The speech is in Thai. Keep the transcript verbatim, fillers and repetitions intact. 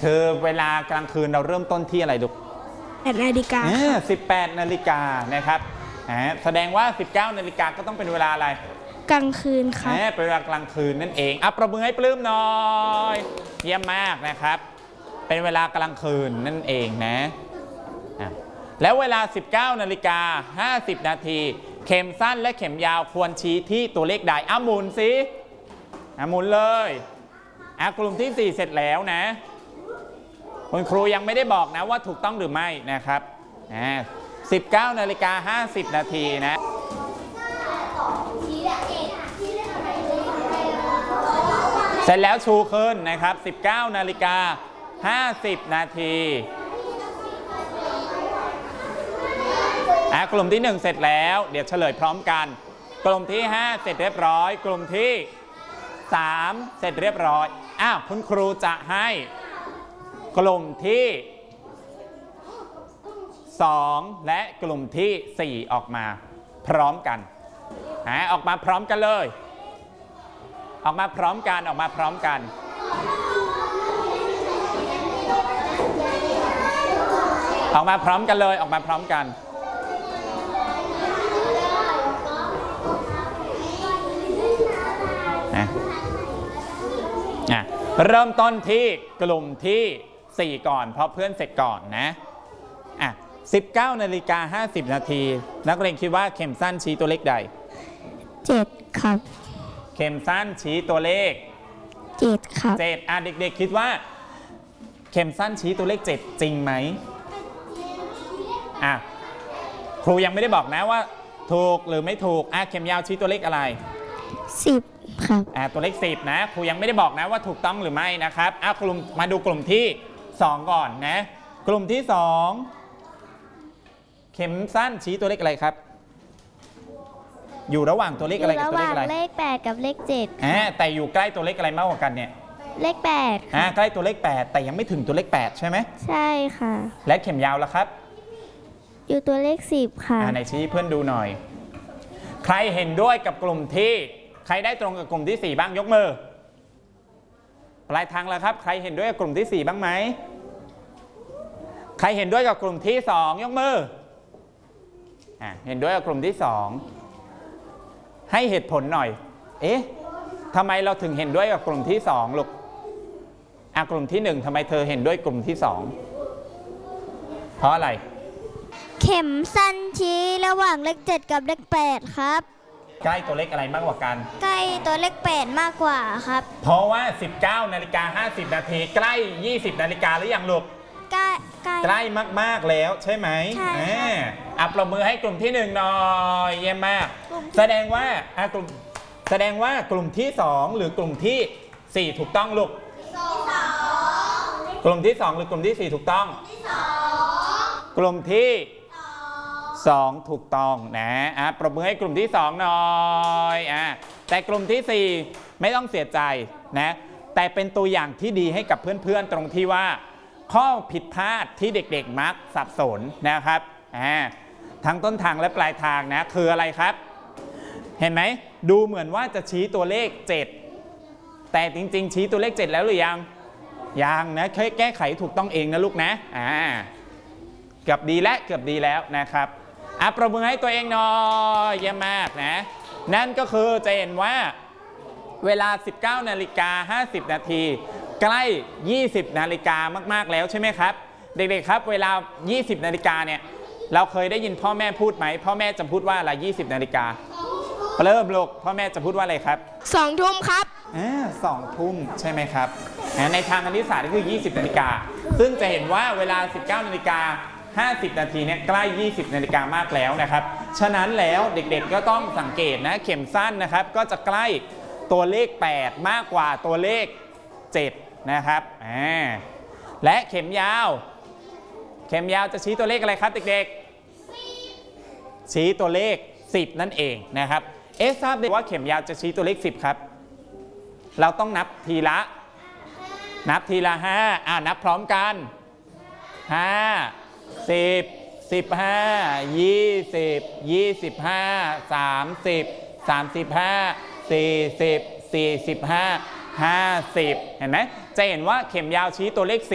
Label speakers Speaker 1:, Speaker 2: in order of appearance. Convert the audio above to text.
Speaker 1: คือเวลากลางคืนเราเริ่มต้นที่อะไรลูก
Speaker 2: แปดนาฬิกา
Speaker 1: สิบแปดนาฬิกานะครับแสดงว่าสิบเก้านาฬิกาก็ต้องเป็นเวลาอะไร
Speaker 2: กลางคืนครับ
Speaker 1: เป็นเวลากลางคืนนั่นเองอ่ะประมือให้ปลื้มหน่อยเยี่ยมมากนะครับเป็นเวลากลางคืนนั่นเองนะแล้วเวลาสิบเก้านาฬิกาห้าสิบนาทีเข็มสั้นและเข็มยาวควรชี้ที่ตัวเลขใดอ่ะหมุนสิอ่ะหมุนเลยอ่ะกลุ่มที่สี่เสร็จแล้วนะคุณครูยังไม่ได้บอกนะว่าถูกต้องหรือไม่นะครับอ่าสิบเก้านาฬิกาห้าสิบนาทีนะเสร็จแล้วชูขึ้นนะครับสิบเก้านาฬิกาห้าสิบนาทีอ่ะกลุ่มที่หนึ่งเสร็จแล้วเดี๋ยวเฉลยพร้อมกันกลุ่มที่ห้าเสร็จเรียบร้อยกลุ่มที่สามเสร็จเรียบร้อยอ้าวคุณครูจะให้กลุ่มที่สองและกลุ่มที่สี่ออกมาพร้อมกันฮะออกมาพร้อมกันเลยออกมาพร้อมกันออกมาพร้อมกันออกมาพร้อมกันเลยออกมาพร้อมกันนะเริ่มต้นที่กลุ่มที่สี่ก่อนเพราะเพื่อนเสร็จก่อนนะอ่ะสิบเก้านาฬิกาห้าสิบนาทีนักเรียนคิดว่าเข็มสั้นชี้ตัวเลขใด
Speaker 2: เจ็ดครับ
Speaker 1: เข็มสั้นชี้ตัวเลข
Speaker 2: เจ็ดครับ
Speaker 1: เจ็ดอ่ะเด็กๆคิดว่าเข็มสั้นชี้ตัวเลขเจ็ดจริงไหมอ่ะครูยังไม่ได้บอกนะว่าถูกหรือไม่ถูกอ่ะเข็มยาวชี้ตัวเลขอะไร
Speaker 2: สิบครับ
Speaker 1: อ่ะตัวเลขสิบนะครูยังไม่ได้บอกนะว่าถูกต้องหรือไม่นะครับอ่ะกลุ่มมาดูกลุ่มที่สองก่อนนะกลุ่มที่สองเข็มสั้นชี้ตัวเลขอะไรครับอยู่ระหว่างตัวเลขอะไรกับตัวเลขอะไร
Speaker 2: เลขแปดกับเลขเจ็ด
Speaker 1: อ่าแต่อยู่ใกล้ตัวเลขอะไรมากกว่ากันเนี่ย
Speaker 2: เลขแปด
Speaker 1: อ่าใกล้ตัวเลขแปดแต่ยังไม่ถึงตัวเลขแปดใช่ไหม
Speaker 2: ใช่ค่ะ
Speaker 1: และเข็มยาวล่ะครับ
Speaker 2: อยู่ตัวเลขสิบค่ะ
Speaker 1: อ่าไหนชี้เพื่อนดูหน่อยใครเห็นด้วยกับกลุ่มที่ใครได้ตรงกับกลุ่มที่สี่บ้างยกมือปลายทางแล้วครับใครเห็นด้วยกับกลุ่มที่สี่บ้างไหมใครเห็นด้วยกับกลุ่มที่สองยกมืออ่าเห็นด้วยกับกลุ่มที่สองให้เหตุผลหน่อยเอ๊ะทำไมเราถึงเห็นด้วยกับกลุ่มที่สองลูกอ่ะกลุ่มที่หนึ่งทำไมเธอเห็นด้วยกลุ่มที่สองเพราะอะไร
Speaker 2: เข็มสั้นชี้ระหว่างเลขเจ็ดกับเลขแปดครับ
Speaker 1: ใกล้ตัวเลขอะไรมากกว่ากัน
Speaker 2: ใกล้ตัวเลขแปดมากกว่าครับ
Speaker 1: เพราะว่าสิบเก้านาฬิกาห้าสิบนาทีใกล้ยี่สิบนาฬิกาหรือยังลูก
Speaker 2: ใกล้
Speaker 1: ใกล้มากๆแล้วใช่ไหม
Speaker 2: ใช่
Speaker 1: อ่ะปรบมือให้กลุ่มที่หนึ่งหน่อยเยี่ยมมากแสดงว่าอ่ะกลุ่มแสดงว่ากลุ่มที่สองหรือกลุ่มที่สี่ถูกต้องลูกกลุ่มที่สองหรือกลุ่มที่สี่ถูกต้องกลุ่มที่สองถูกต้องนะอ่ะปรบมือให้กลุ่มที่สองหน่อยอ่ะแต่กลุ่มที่สี่ไม่ต้องเสียใจนะแต่เป็นตัวอย่างที่ดีให้กับเพื่อนๆตรงที่ว่าข้อผิดพลาดที่เด็กๆมักสับสนนะครับอ่าทั้งต้นทางและปลายทางนะคืออะไรครับเห็นไหมดูเหมือนว่าจะชี้ตัวเลขเจ็ดแต่จริงๆชี้ตัวเลขเจ็ดแล้วหรือยังยังนะแค่แก้ไขถูกต้องเองนะลูกนะอ่าเกือบดีแล้วเกือบดีแล้วนะครับอ่ะประมือให้ตัวเองหน่อยเยี่ยมมากนะนั่นก็คือจะเห็นว่าเวลาสิบเก้านาฬิกาห้าสิบนาทีใกล้ยี่สิบนาฬิกามากๆแล้วใช่ไหมครับเด็กๆครับเวลายี่สิบนาฬิกาเนี่ยเราเคยได้ยินพ่อแม่พูดไหมพ่อแม่จะพูดว่าอะไรยี่สิบนาฬิกาเริ่มลูกพ่อแม่จะพูดว่าอะไรครับ
Speaker 2: สองทุ่มครับ
Speaker 1: อ่าสองทุ่มใช่ไหมครับในทางคณิตศาสตร์ก็คือยี่สิบนาฬิกาซึ่งจะเห็นว่าเวลาสิบเก้านาฬิกาห้าสิบนาทีเนี่ยใกล้ยี่สิบนาฬิกามากแล้วนะครับฉะนั้นแล้วเด็กๆก็ต้องสังเกตนะเข็มสั้นนะครับก็จะใกล้ตัวเลขแปดมากกว่าตัวเลขเจ็ดนะครับอ่าและเข็มยาวเข็มยาวจะชี้ตัวเลขอะไรครับเด็กๆชี้ตัวเลขสิบนั่นเองนะครับเอ๊ะทราบได้ว่าเข็มยาวจะชี้ตัวเลขสิบครับเราต้องนับทีละนับทีละห้าอ่านับพร้อมกันห้าสิบสิบห้ายี่สิบยี่สิบห้าสามสิบสามสิบห้าสี่สิบสี่สิบห้าห้าสิบเห็นไหมจะเห็นว่าเข็มยาวชี้ตัวเลข